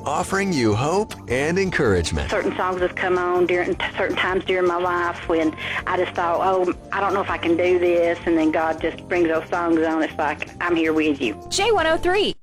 offering you hope and encouragement. Certain songs have come on during certain times during my life when I just thought, oh, I don't know if I can do this, and then God just brings those songs on. It's like, I'm here with you. J103.